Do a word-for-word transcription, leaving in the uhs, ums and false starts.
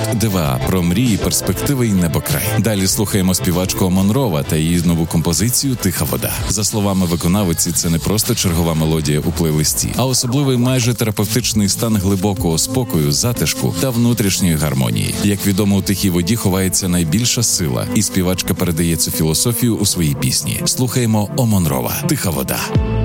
ДВА про мрії, перспективи і небокрай. Далі слухаємо співачку Омон Рова та її нову композицію «Тиха вода». За словами виконавиці, це не просто чергова мелодія у плейлисті, а особливий майже терапевтичний стан глибокого спокою, затишку та внутрішньої гармонії. Як відомо, у тихій воді ховається найбільша сила, і співачка передає цю філософію у своїй пісні. Слухаємо Омон Рова «Тиха вода».